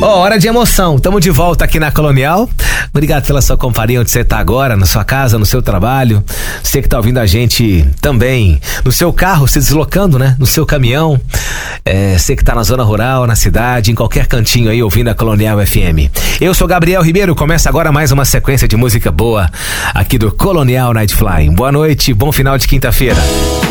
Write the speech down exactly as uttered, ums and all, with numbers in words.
Ó, oh, hora de emoção. Tamo de volta aqui na Colonial. Obrigado pela sua companhia, onde você tá agora, na sua casa, no seu trabalho. Você que tá ouvindo a gente também no seu carro, se deslocando, né? No seu caminhão. É, você que tá na zona rural, na cidade, em qualquer cantinho aí, ouvindo a Colonial F M. Eu sou Gabriel Ribeiro, começa agora mais uma sequência de música boa aqui do Colonial Night Flying. Boa noite, bom final de quinta-feira.